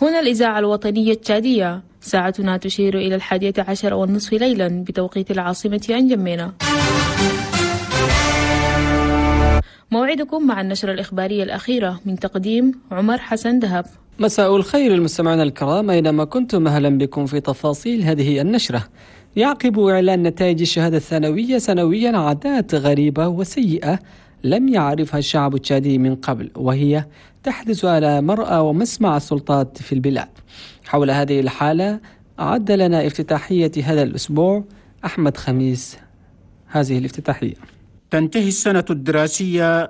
هنا الإذاعة الوطنية التشادية، ساعتنا تشير إلى 11:30 ليلا بتوقيت العاصمة أنجمينا. موعدكم مع النشرة الإخبارية الأخيرة من تقديم عمر حسن دهب. مساء الخير المستمعين الكرام أينما كنتم، أهلا بكم في تفاصيل هذه النشرة. يعقب إعلان نتائج الشهادة الثانوية سنويا عادات غريبة وسيئة لم يعرفها الشعب التشادي من قبل، وهي تحدث على مرأى ومسمع السلطات في البلاد. حول هذه الحالة أعد لنا افتتاحية هذا الأسبوع أحمد خميس هذه الافتتاحية. تنتهي السنة الدراسية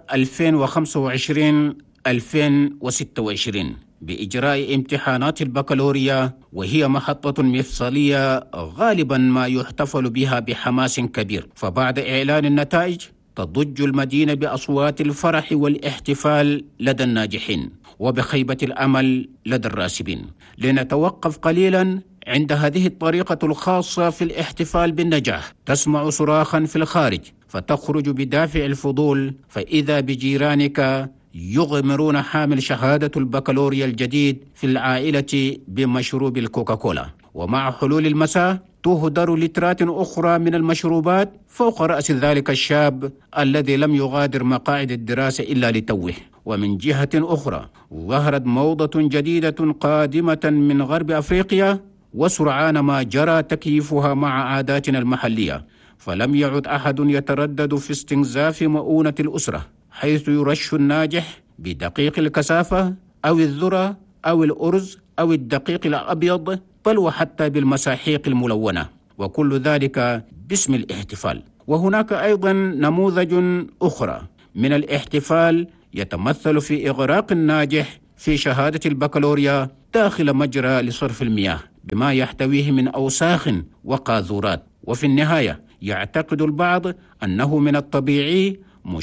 2025-2026 بإجراء امتحانات البكالوريا، وهي محطة مفصلية غالبا ما يحتفل بها بحماس كبير. فبعد إعلان النتائج تضج المدينة بأصوات الفرح والاحتفال لدى الناجحين وبخيبة الأمل لدى الراسبين. لنتوقف قليلا عند هذه الطريقة الخاصة في الاحتفال بالنجاح. تسمع صراخا في الخارج فتخرج بدافع الفضول، فإذا بجيرانك يغمرون حامل شهادة البكالوريا الجديد في العائلة بمشروب الكوكاكولا. ومع حلول المساء تهدر لترات أخرى من المشروبات فوق رأس ذلك الشاب الذي لم يغادر مقاعد الدراسة إلا لتوه. ومن جهة أخرى ظهرت موضة جديدة قادمة من غرب أفريقيا، وسرعان ما جرى تكييفها مع عاداتنا المحلية، فلم يعد أحد يتردد في استنزاف مؤونة الأسرة، حيث يرش الناجح بدقيق الكثافة أو الذرة أو الأرز أو الدقيق الأبيض، بل وحتى بالمساحيق الملونة، وكل ذلك باسم الاحتفال. وهناك أيضا نموذج أخرى من الاحتفال يتمثل في إغراق الناجح في شهادة البكالوريا داخل مجرى لصرف المياه بما يحتويه من أوساخ وقاذورات. وفي النهاية يعتقد البعض أنه من الطبيعي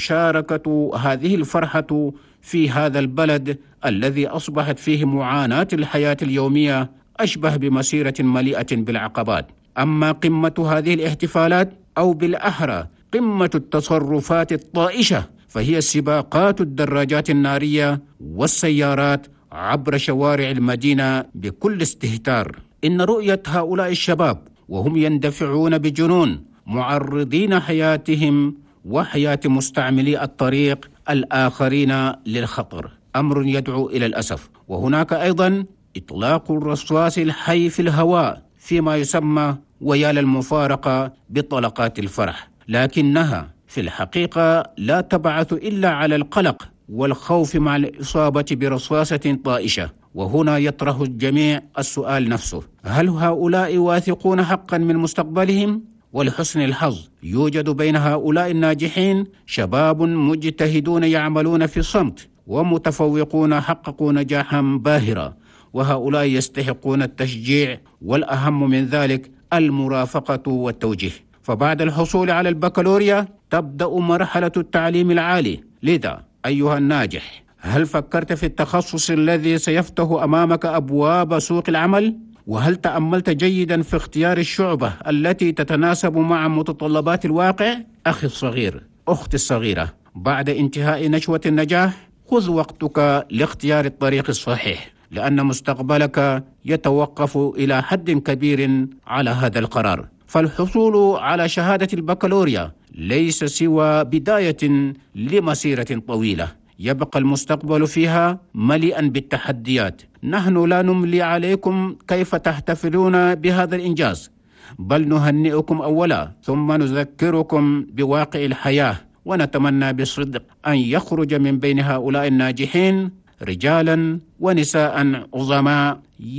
مشاركة هذه الفرحة في هذا البلد الذي أصبحت فيه معاناة الحياة اليومية أشبه بمسيرة مليئة بالعقبات. أما قمة هذه الاحتفالات، أو بالأحرى قمة التصرفات الطائشة، فهي سباقات الدراجات النارية والسيارات عبر شوارع المدينة بكل استهتار. إن رؤية هؤلاء الشباب وهم يندفعون بجنون معرضين حياتهم وحياة مستعملي الطريق الآخرين للخطر أمر يدعو إلى الأسف. وهناك أيضا إطلاق الرصاص الحي في الهواء فيما يسمى ويا للمفارقة بطلقات الفرح، لكنها في الحقيقة لا تبعث إلا على القلق والخوف مع الإصابة برصاصة طائشة. وهنا يطرح الجميع السؤال نفسه: هل هؤلاء واثقون حقا من مستقبلهم؟ ولحسن الحظ يوجد بين هؤلاء الناجحين شباب مجتهدون يعملون في الصمت ومتفوقون حققوا نجاحا باهرا، وهؤلاء يستحقون التشجيع، والأهم من ذلك المرافقة والتوجيه. فبعد الحصول على البكالوريا تبدأ مرحلة التعليم العالي. لذا أيها الناجح، هل فكرت في التخصص الذي سيفتح أمامك أبواب سوق العمل؟ وهل تأملت جيدا في اختيار الشعبة التي تتناسب مع متطلبات الواقع؟ أخي الصغير، أختي الصغيرة، بعد انتهاء نشوة النجاح خذ وقتك لاختيار الطريق الصحيح، لأن مستقبلك يتوقف إلى حد كبير على هذا القرار. فالحصول على شهادة البكالوريا ليس سوى بداية لمسيرة طويلة يبقى المستقبل فيها مليئا بالتحديات. نحن لا نملي عليكم كيف تحتفلون بهذا الإنجاز، بل نهنئكم أولا ثم نذكركم بواقع الحياة، ونتمنى بصدق أن يخرج من بين هؤلاء الناجحين رجالا ونساء عظماء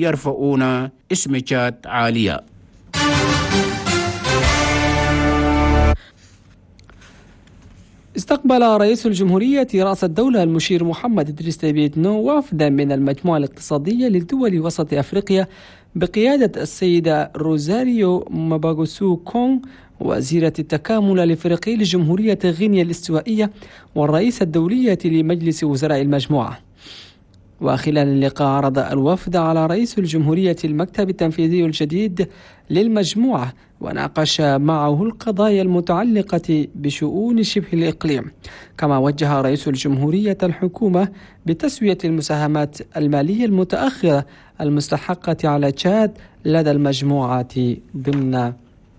يرفعون اسم تشاد عالية. استقبل رئيس الجمهورية رأس الدولة المشير محمد إدريس ديبي إتنو وفدا من المجموعة الاقتصادية للدول وسط أفريقيا بقيادة السيدة روزاريو ماباغوسو كونغ، وزيرة التكامل الإفريقي لجمهورية غينيا الاستوائية، والرئيس الدولية لمجلس وزراء المجموعة. وخلال اللقاء عرض الوفد على رئيس الجمهورية المكتب التنفيذي الجديد للمجموعة، وناقش معه القضايا المتعلقة بشؤون شبه الإقليم. كما وجه رئيس الجمهورية الحكومة بتسوية المساهمات المالية المتأخرة المستحقة على تشاد لدى المجموعة ضمن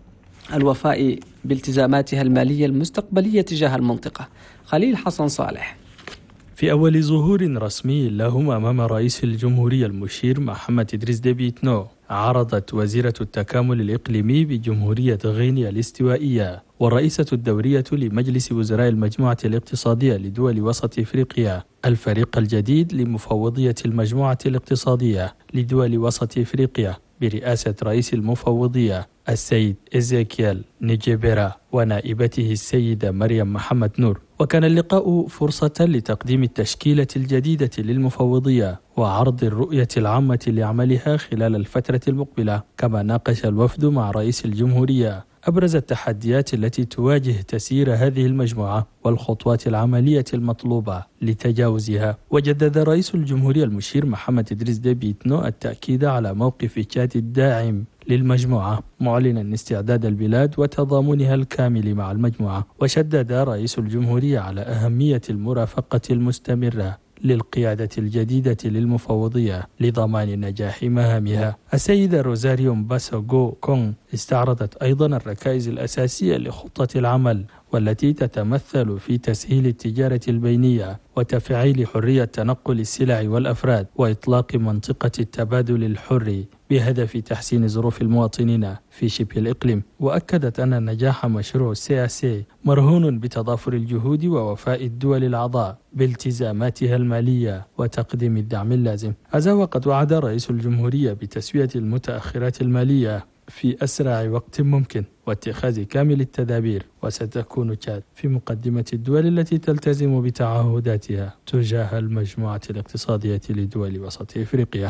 الوفاء بالتزاماتها المالية المستقبلية تجاه المنطقة. خليل حسن صالح. في أول ظهور رسمي لهم أمام رئيس الجمهورية المشير محمد إدريس ديبي إتنو، عرضت وزيرة التكامل الإقليمي بجمهورية غينيا الاستوائية والرئيسة الدورية لمجلس وزراء المجموعة الاقتصادية لدول وسط إفريقيا الفريق الجديد لمفوضية المجموعة الاقتصادية لدول وسط إفريقيا برئاسة رئيس المفوضية السيد إزيكيل نيجيبيرا ونائبته السيدة مريم محمد نور. وكان اللقاء فرصة لتقديم التشكيلة الجديدة للمفوضية وعرض الرؤية العامة لعملها خلال الفترة المقبلة. كما ناقش الوفد مع رئيس الجمهورية أبرز التحديات التي تواجه تسيير هذه المجموعة والخطوات العملية المطلوبة لتجاوزها. وجدد رئيس الجمهورية المشير محمد إدريس ديبي إتنو التأكيد على موقف تشاد الداعم للمجموعة، معلنا استعداد البلاد وتضامنها الكامل مع المجموعة. وشدد رئيس الجمهورية على أهمية المرافقة المستمرة للقيادة الجديدة للمفوضية لضمان نجاح مهامها. السيدة روزاريو مباسوغو كونغ استعرضت أيضا الركائز الأساسية لخطة العمل، والتي تتمثل في تسهيل التجارة البينية وتفعيل حرية تنقل السلع والأفراد وإطلاق منطقة التبادل الحر بهدف تحسين ظروف المواطنين في شبه الإقليم. وأكدت أن نجاح مشروع CAC مرهون بتضافر الجهود ووفاء الدول الأعضاء بالتزاماتها المالية وتقديم الدعم اللازم. هذا وقد وعد رئيس الجمهورية بتسوية المتأخرات المالية في أسرع وقت ممكن واتخاذ كامل التدابير، وستكون تشاد في مقدمة الدول التي تلتزم بتعهداتها تجاه المجموعة الاقتصادية لدول وسط إفريقيا.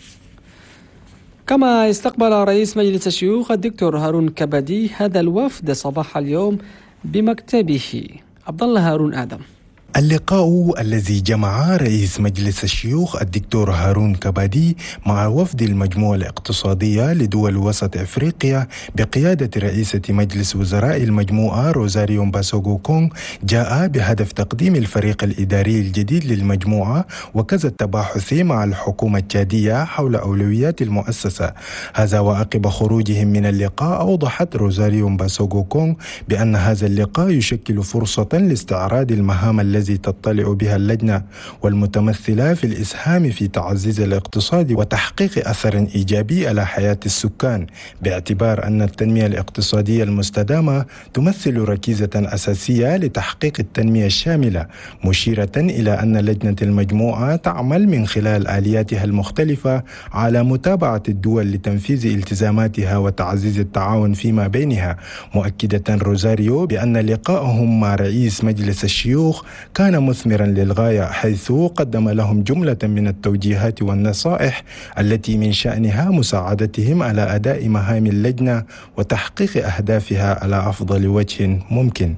كما استقبل رئيس مجلس الشيوخ الدكتور هارون كبدي هذا الوفد صباح اليوم بمكتبه. عبد الله هارون آدم. اللقاء الذي جمع رئيس مجلس الشيوخ الدكتور هارون كبادي مع وفد المجموعة الاقتصادية لدول وسط إفريقيا بقيادة رئيسة مجلس وزراء المجموعة روزاريو مباسوغو كونغ جاء بهدف تقديم الفريق الإداري الجديد للمجموعة وكذا التباحث مع الحكومة التشادية حول أولويات المؤسسة. هذا وعقب خروجهم من اللقاء أوضحت روزاريو مباسوغو كونغ بأن هذا اللقاء يشكل فرصة لاستعراض المهام التي تطلع بها اللجنة والمتمثلة في الإسهام في تعزيز الاقتصاد وتحقيق أثر إيجابي على حياة السكان، باعتبار أن التنمية الاقتصادية المستدامة تمثل ركيزة أساسية لتحقيق التنمية الشاملة، مشيرة إلى أن لجنة المجموعة تعمل من خلال آلياتها المختلفة على متابعة الدول لتنفيذ التزاماتها وتعزيز التعاون فيما بينها، مؤكدة روزاريو بأن لقائهم مع رئيس مجلس الشيوخ كان مثمرا للغاية، حيث قدم لهم جملة من التوجيهات والنصائح التي من شأنها مساعدتهم على أداء مهام اللجنة وتحقيق أهدافها على أفضل وجه ممكن.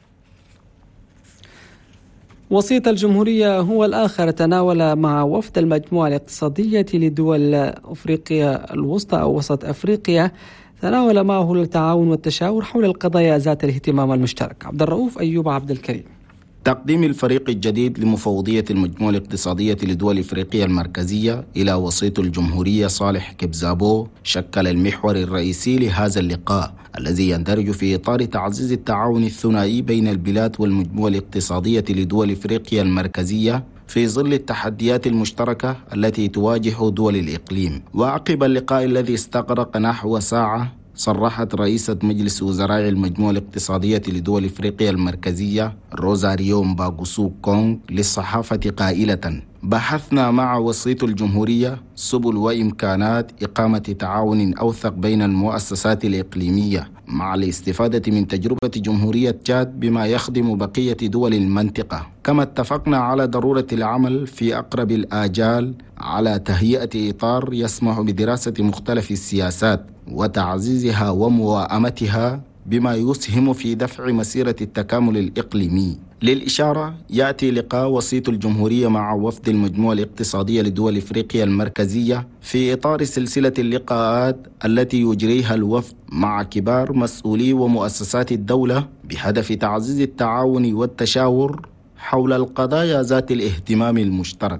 وسيط الجمهورية هو الآخر تناول مع وفد المجموعة الاقتصادية لدول أفريقيا الوسطى أو وسط أفريقيا، تناول معه التعاون والتشاور حول القضايا ذات الاهتمام المشترك. عبد الرؤوف أيوب عبد الكريم. تقديم الفريق الجديد لمفوضية المجموعة الاقتصادية لدول إفريقيا المركزية إلى وسيط الجمهورية صالح كبزابو شكل المحور الرئيسي لهذا اللقاء، الذي يندرج في إطار تعزيز التعاون الثنائي بين البلاد والمجموعة الاقتصادية لدول إفريقيا المركزية في ظل التحديات المشتركة التي تواجه دول الإقليم. وعقب اللقاء الذي استغرق نحو ساعة، صرحت رئيسة مجلس وزراء المجموعة الاقتصادية لدول إفريقيا المركزية روزاريو مباسوغو كونغ للصحافة قائلة: بحثنا مع وسيط الجمهورية سبل وإمكانات إقامة تعاون أوثق بين المؤسسات الإقليمية مع الاستفادة من تجربة جمهورية تشاد بما يخدم بقية دول المنطقة. كما اتفقنا على ضرورة العمل في أقرب الآجال على تهيئة إطار يسمح بدراسة مختلف السياسات وتعزيزها وموائمتها بما يسهم في دفع مسيرة التكامل الإقليمي. للإشارة يأتي لقاء وسيط الجمهورية مع وفد المجموعة الاقتصادية لدول إفريقيا المركزية في إطار سلسلة اللقاءات التي يجريها الوفد مع كبار مسؤولي ومؤسسات الدولة بهدف تعزيز التعاون والتشاور حول القضايا ذات الاهتمام المشترك.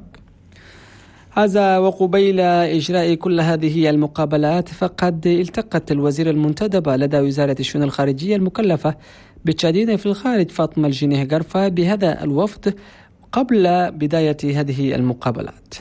هذا وقبيل إجراء كل هذه المقابلات فقد التقت الوزير المنتدبة لدى وزارة الشؤون الخارجية المكلفة بالتشادين في الخارج فاطمة الجنيه غرفة بهذا الوفد قبل بداية هذه المقابلات.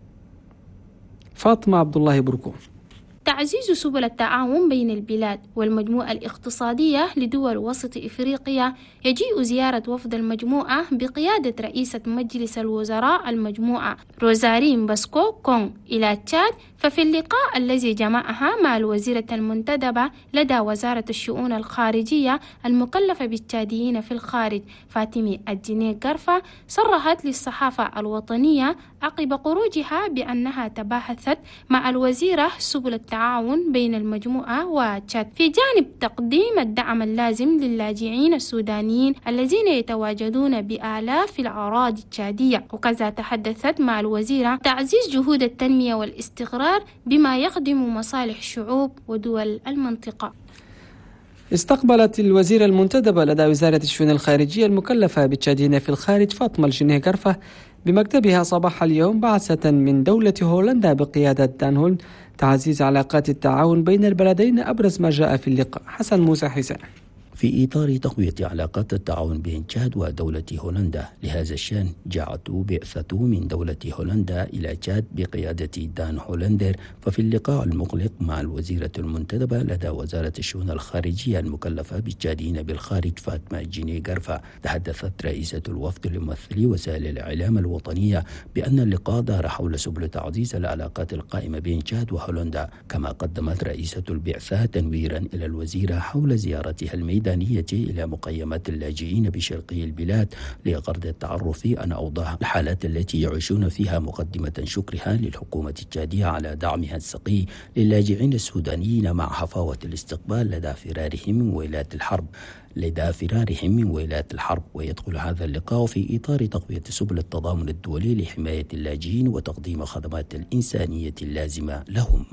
فاطمة عبد الله بركو. تعزيز سبل التعاون بين البلاد والمجموعة الاقتصادية لدول وسط إفريقيا يجيء زيارة وفد المجموعة بقيادة رئيسة مجلس الوزراء المجموعة روزارين باسكو كونغ إلى تشاد. ففي اللقاء الذي جمعها مع الوزيرة المنتدبة لدى وزارة الشؤون الخارجية المكلفة بالتشاديين في الخارج فاطمة الجنيه غرفة صرحت للصحافة الوطنية عقب خروجها بأنها تباحثت مع الوزيرة سبل التعاون بين المجموعة وتشاد في جانب تقديم الدعم اللازم للاجئين السودانيين الذين يتواجدون بآلاف الأراضي التشادية. وكذا تحدثت مع الوزيرة تعزيز جهود التنمية والاستقرار بما يخدم مصالح الشعوب ودول المنطقة. استقبلت الوزيرة المنتدبة لدى وزارة الشؤون الخارجية المكلفة بالتشادين في الخارج فاطمة الجنيه غرفة بمكتبها صباح اليوم بعثة من دولة هولندا بقيادة دان هولند تعزيز علاقات التعاون بين البلدين أبرز ما جاء في اللقاء. حسن موسى حسين. في إطار تقوية علاقات التعاون بين تشاد ودولة هولندا، لهذا الشأن جاءت بعثة من دولة هولندا إلى تشاد بقيادة دان هولندر. ففي اللقاء المغلق مع الوزيرة المنتدبة لدى وزارة الشؤون الخارجية المكلفة بالتشادين بالخارج فاطمة الجنيه غرفة، تحدثت رئيسة الوفد لممثلي وسائل الإعلام الوطنية بأن اللقاء دار حول سبل تعزيز العلاقات القائمة بين تشاد وهولندا. كما قدمت رئيسة البعثة تنويرا إلى الوزيرة حول زيارتها الميدانية إلى مخيمات اللاجئين بشرقي البلاد لغرض التعرف عن أوضاع الحالات التي يعيشون فيها، مقدمة شكرها للحكومة التشادية على دعمها السقي للاجئين السودانيين مع حفاوة الاستقبال لدى فرارهم من ويلات الحرب. ويدخل هذا اللقاء في إطار تقوية سبل التضامن الدولي لحماية اللاجئين وتقديم خدمات الإنسانية اللازمة لهم.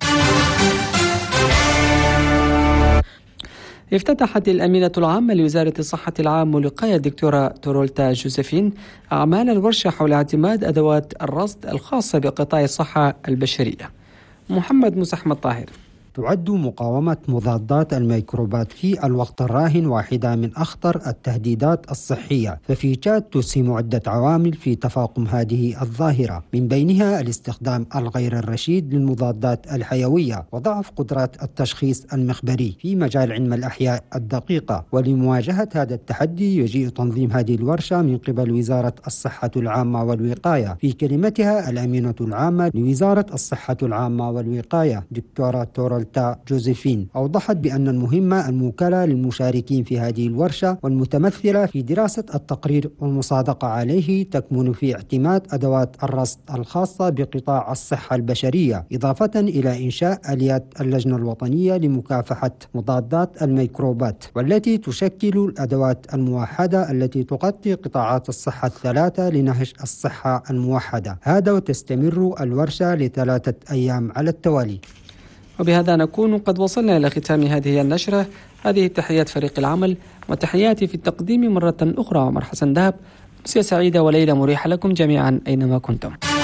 افتتحت الأمينة العامة لوزارة الصحة العامة والوقاية الدكتورة تورولتا جوزيفين أعمال الورشة حول اعتماد أدوات الرصد الخاصة بقطاع الصحة البشرية. محمد مسحمد طاهر. تعد مقاومة مضادات الميكروبات في الوقت الراهن واحدة من أخطر التهديدات الصحية، ففي تشاد تسهم عدة عوامل في تفاقم هذه الظاهرة، من بينها الاستخدام الغير الرشيد للمضادات الحيوية وضعف قدرات التشخيص المخبري في مجال علم الأحياء الدقيقة. ولمواجهة هذا التحدي يجيء تنظيم هذه الورشة من قبل وزارة الصحة العامة والوقاية. في كلمتها الأمينة العامة لوزارة الصحة العامة والوقاية دكتورة تورولتا جوزيفين أوضحت بأن المهمة الموكلة للمشاركين في هذه الورشة والمتمثلة في دراسة التقرير والمصادقة عليه تكمن في اعتماد أدوات الرصد الخاصة بقطاع الصحة البشرية، إضافة إلى إنشاء آليات اللجنة الوطنية لمكافحة مضادات الميكروبات، والتي تشكل الأدوات الموحدة التي تغطي قطاعات الصحة الثلاثة لنهج الصحة الموحدة. هذا وتستمر الورشة ل3 أيام على التوالي. وبهذا نكون قد وصلنا إلى ختام هذه النشرة. هذه تحيات فريق العمل وتحياتي في التقديم مرة أخرى عمر حسن دهب. أمسية سعيدة وليلة مريحة لكم جميعا أينما كنتم.